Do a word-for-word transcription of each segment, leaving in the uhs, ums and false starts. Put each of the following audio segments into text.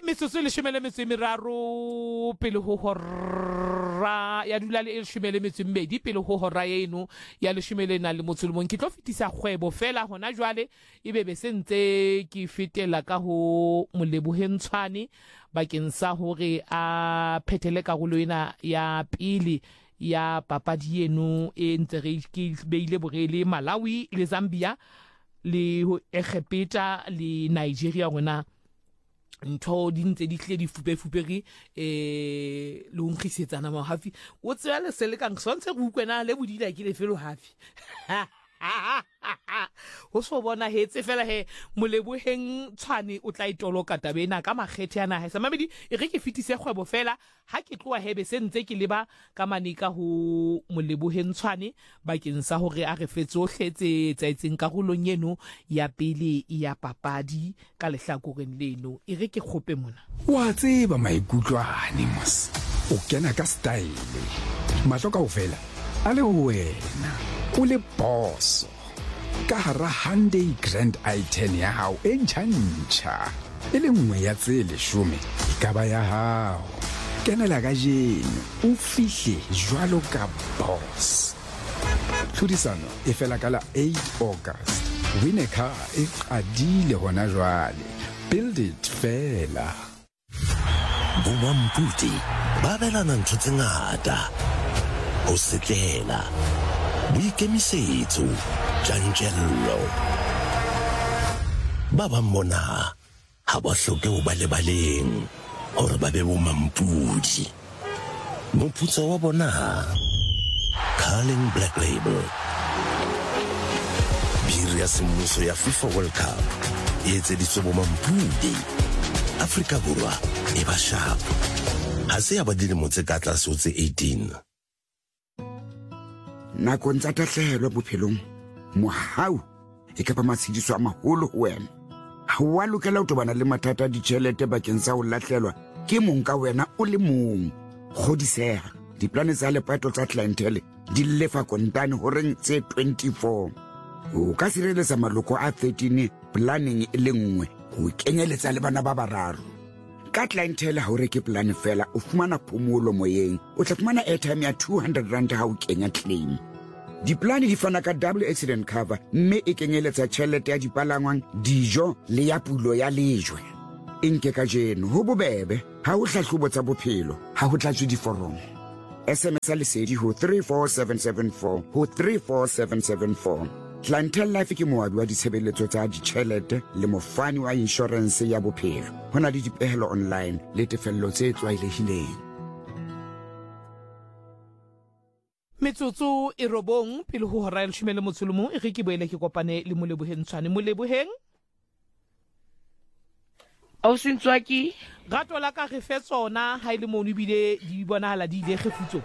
metsotso le shemele metso e meraro pele ho hora ya dula le shemele metso e mmedi pele ho hora eno ya le shemele na le motso le mong ke tlo fetisa kgwebo fela hona jwale e be be sentse ke fetela ka ho Molebohentshwane bakeng sa hore a phethele karolo ena ya pele ya papadi eno e ntse re ke beile borele Malawi le Zambia le Egepeta le Nigeria rona ntho di ntse di hle di fupe fupere eh lo nkgisetsana ma hafi o tsela le sele ka ntsonse go ukwena le bodila ke le felo hafi ho so bona hetse fela he Molebohentshwane o tla itoloka tabena ka makgethe yana ha samamedi e re ke fitise kgwebo fela ha ke tloa hebe sentse ke leba ka manika ho Molebohentshwane bakeng sa hore a re fetse o hletse tsaitseng karolong eno ya pele ya papadi ka lehlakoreng leno e re ke khope mona wa tseba maikutlwane mos o kena ka style matlo ka ofela ale wena o le boss ka hara Hyundai Grand i ten ya hao e ntjha e le nngwe ya tse leshome ka ba ya hao kenela ka jeno o fihle jwalo ka boss tlhodisano e fela ka la eight August win a car e qadile hona jwale build it fela Bomamputi ba belana ntho tse ngata o setlela boikemisetso tjantjello ba ba mona ha ba hloke ho ba le baleng hore ba be bomampudi moputso wa bona Carling Black Label biri ya semmuso ya FIFA World Cup e etseditswe bomampudi Afrika Borwa e ba sharp ha se ya ba dilemo tse ka tlase ho tse eighteen nakong tsa tahlehelo bophelong mohau e ka ba matshidiso a maholo ho wena ha wa lokela ho tobana le mathata a ditjhelete bakeng sa ho lahlelwa ke mong ka wena o le mong kgodiseha diplane tsa lepato tsa clientele di lefa kontane ho reng tse twenty-four o ka sireletsa maloko a thirteen planning e le nngwe ho kenyeletsa le bana ba bararo ka clientele ha o reke plan fela o fumana phomolo moyeng o tla fumana airtime ya two hundred rand ha o kenya claim diplane di fana ka double accident cover mme e kenyeletsa tjhelete ya dipalangwang dijo le ya pulo ya lejwe inke ka jeno ho bobebe ha o hlahlobo tsa bophelo ha ho tlatswe diforomo S M S a lesedi ho three four seven seven four ho three four seven seven four Clientele Life ke moabi wa ditshebeletso tsa ditjhelete le mofani wa insurance ya bophelo hona le dipehelo online le tefello tse tlwaelehileng metsotso e robong pele ho hora ya leshome le motso le mong e re ke boele ke kopane le Molebohentshwane Moleboheng o sentswa ki gato la ka re fe tsona ha ile mono bile di bonahala di ile gefutso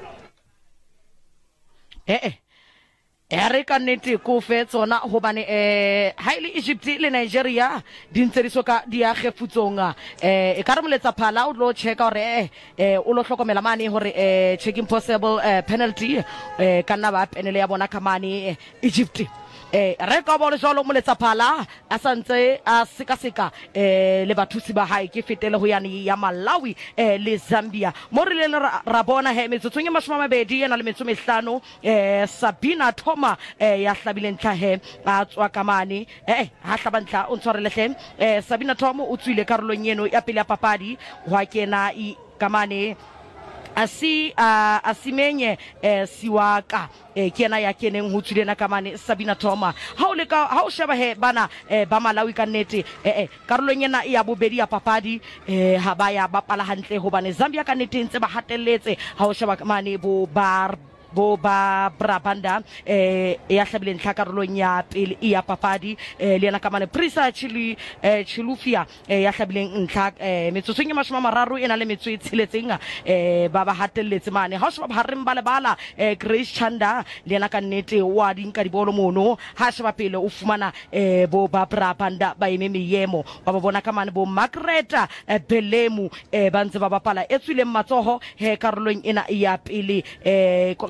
eh eh e re ka nnete ko fe tsona hobane eh ha ile Egypt le Nigeria di ntse di soka di a gefutsonga eh e ka re moletsa phala o lo checka hore eh o lo hlokomela mane hore eh checking possible eh, penalty eh kana ba penele ya bona kamane Egypt eh re ka bona jalo moletsa phala a santse a sika sika eh le bathusi ba hae ke fetele ho yani ya Malawi eh le Zambia mo re le ra bona he metsotso e mashomabedi ena le metso mehlano eh Sabina Thoma eh ya hlabileng tla he a tswa kamane eh ha hlabantla o ntshwarele hle eh Sabina Thoma o tswile karolong eno ya pele ya papadi wa kena I kamane asi uh, asimenye eh, siwaka eh, kena ya keneng ho tswilena kamane Sabina Thoma ha o leka ha o sheba he bana eh, ba Malawi ka nnete eh eh karolong ena ya bobedi ya papadi eh ha ba ya bapala hantle hobane Zambia ka nnete ntse ba hatelletse ha o sheba kamane bo bar bo ba Brabanda eh ya hlabileng tlhakarolong ya pele ya papadi eh le yana kamane Prisa Chili eh Chilufia eh ya hlabileng ntlha eh metsotso e mashoma mararo ena le metso e tsheletseng eh ba ba hatelletse mane ha sheba ba reng bala bala eh Grace Chanda le yana ka nnete wa dinka dibolo mono ha sheba pele o fumana eh bo ba Brabanda ba eme meyemo ba ba bona kamane bo Margareta eh, Belemu eh ba ntse ba bapala e tswileng matsoho he karolong ena ya pele eh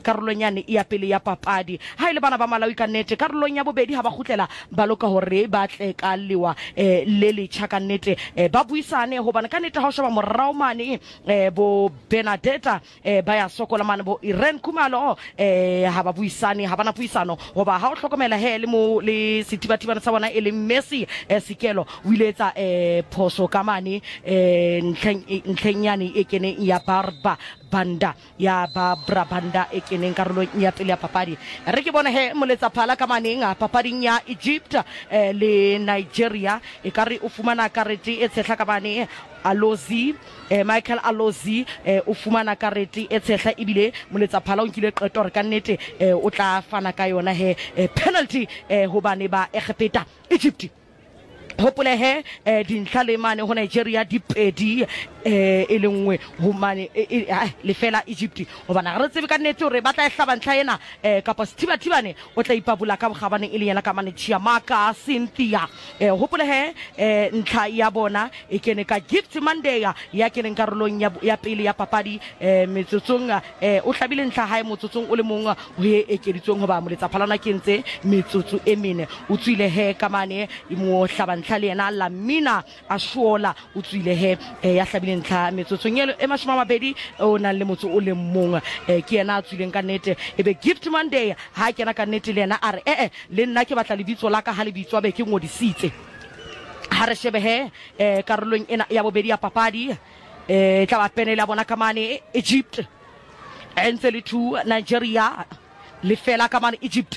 karolong yane ya pele ya papadi ha ile bana ba Malawi ka nnete karolong ya bobedi ha ba khutlela ba loka hore ba tle ka lewa eh le le tshaka nnete ba buisane ho bana ka nnete ha o sheba morao mane eh bo Benedetta eh ba ya sokola mane bo Irene Khumalo eh ha ba buisane ha bana puisano hoba ha o hlokomela he le mo le setibatibana sa bona e le Messi eh Sikelo o ile tsa eh phoso ka mane eh ntlhenyane e kene ya Barba Banda ya ba Brabanda e keneng karolo ya pele ya papadi re ke bona he moletsa phala ka maneng a papading ya Egypt eh, le Nigeria e kare o fumana karete e tshehla ka bane Alozi eh, Michael Alozi eh, o fumana karete e tshehla ibile moletsa phala o nkile qeto re ka nnete eh, o tla fana ka yona he eh, penalty eh, ho bane ba Egepeta Egypt hopole he eh, dintlha le mane ho Nigeria di pedi eh e lengwe ho mane le fela Egypt ho bana re tsebe ka nnete hore ba tla ehlaba ntlha ena eh kapa Steve Tibane o tla ipabula ka bogabane e le yena ka mane Chiamaka Cynthia eh hopole he eh ntlha ya bona e kene ka Gift Monday ya keneng karolong ya ya pele ya papadi eh metsotsong eh o hlabile ntlha hae motsotsong o le mong ho e ekeditsweng ho ba moletsa phalana kentse metsotso e mene o tswile he ka mane mo hlaba ntlha le yena Lamina Ashola o tswile he eh, ya hlabile ntlha metsotsong e mashoma mabedi o na le motso o le mong eh, ke yena a tswileng ka nnete ebe Gift Monday ha kena ka nnete le yena a re eh eh le nna ke batla lebitso la ka ha lebitso be ke ngodisitse ha re shebe he eh karolong ena ya bobedi ya papadi eh tla ba penela bona ka mane Egypt entse le two Nigeria le fela ka mane Egypt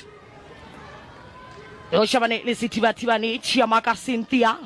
o shabane le sithibathibane Chiamaka Cynthia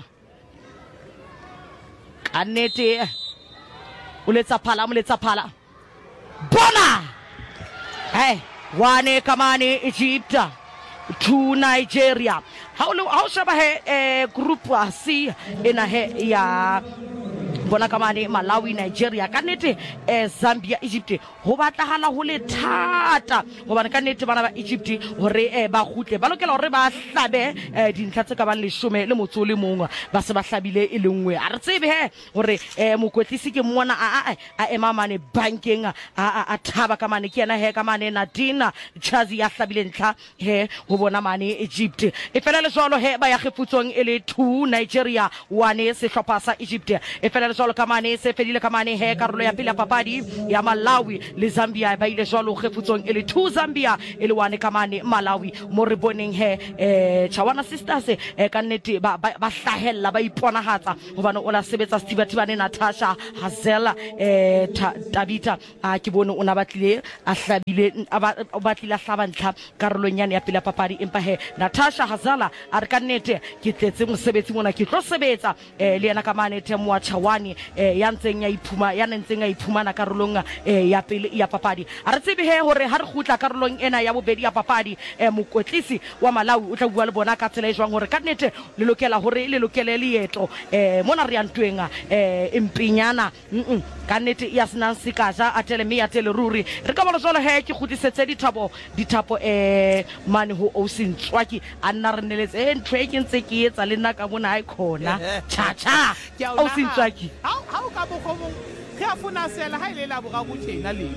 kanete o letsa phala mo letsa phala bona hey one kamane Egypt two Nigeria how how shaba he eh, group C ena he ya bona kamane Malawi Nigeria kanete eh, Zambia Egypt ho batlahala ho le thata ho bana kanete bana ba Egypt hore eh, ba khutle ba lokela hore ba hlabe eh, dintlha tse ka bang leshome le motso le mong ba se ba hlabile e lengwe a re tsebe he hore eh, mokwetlisi ke mona a a ema mane bankeng a a thaba ka mane ke yena he ka mane Nadina Chazi ya hlabile ntlha he ho bona mane Egypt e fela le jolo he ba ya gefutsong e le two Nigeria one se hlopha sa Egypt e fela jolo kamane se fedile kamane he karolo ya pele ya papadi ya Malawi le Zambia ba ile jolo gefutsong ele two Zambia ele one kamane Malawi mo re boneng he eh Chawana Sisters eh ka nnete ba ba hlahella ba iponahatsa hobane o la sebetsa Steve Tibane Natasha Hazela eh Tabita a ke bone ona batlile a hlabile a batlile a hlaba ntlha karolong yane ya pele ya papadi empa he Natasha Hazela a re ka nnete ke tletse mosebetsi mona ke tlo sebetsa eh le yena kamane Temwa Chawani eh ya ntseng ya iphuma ya ntseng ya iphumana karolong eh ya pele ya papadi a re tsebe he hore ha re khutla karolong ena ya bobedi ya papadi eh mokwetlisi wa Malawi o tla bua le bona ka tsela e jwang hore ka nnete le lokela hore le lokele leetlo eh mona re yantwenga eh empinyana mm ka nnete ya sena sikaja atele me ya tele ruri re ka bona jolo he ke khutisetse dithabo dithapo eh mane ho Osintswaki a nna re neletse e ntwe ke ntse ke etsa le nna ka bona ha khona cha cha Osintswaki how how ka bo go ke afuna sela ha ile la bo ga botshena le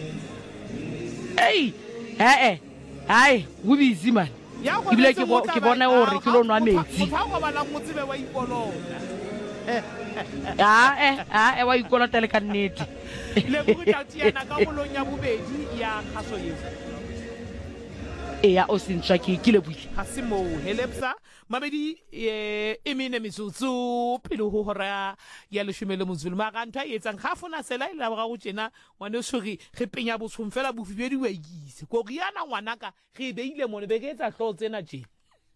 hey eh eh ai go busy man ke bile ke ke bona hore ke lo nwa metsi ha go bala motsibe wa ipolona ah eh ah e wa ikolota le ka nnete le go tatiana ka bolonya bobedi ya khaso yeo e ya Osintswaki ke le buile ha se mo helepsa mabedi e emine mitsutsu pele ho hora ya leshome le mozulu ma ga ntwa e etsang ga fona sela ile ba go tsena ngwane suri ge penya botshong fela bofibedi wa ikise go riana ngwanaka ge beile mone be ke etsa hlo tsena tjena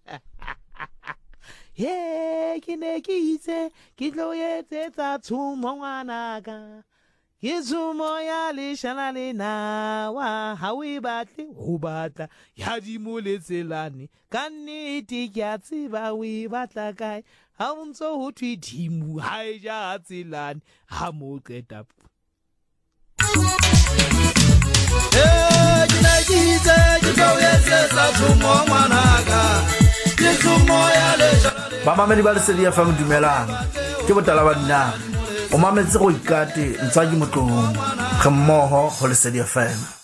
ye ke ne ke itse ke tlo etsetsa tshumo ngwanaka ke tshumo ya leshana lena wa ha o e batle ho batla ya di moletselane ka nnete ke a tseba o e batla kae ha o ntso ho thwe dimu ha e ja tselane ha mo qeta eh ke ne ke itse ke tlo etsetsa tshumo ngwanaka ke tshumo ya leshana ba mamedi ba Lesedi F M dumelang ke botala ba nna o mametse go ikate ntsa ke motlong ge mmoho go Lesedi F M.